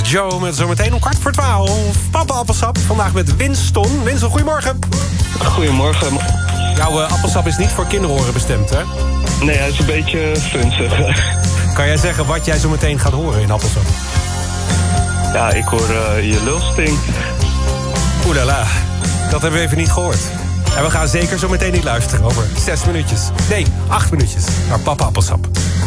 Joe met zometeen om 11:15. Papa Appelsap, vandaag met Winston. Winston, goedemorgen. Goedemorgen. Jouw appelsap is niet voor kinderoren bestemd, hè? Nee, hij is een beetje funzig. Kan jij zeggen wat jij zo meteen gaat horen in appelsap? Ja, ik hoor je lul stinkt. Oelala, dat hebben we even niet gehoord. En we gaan zeker zo meteen niet luisteren over 6 minuutjes. Nee, 8 minuutjes naar Papa Appelsap.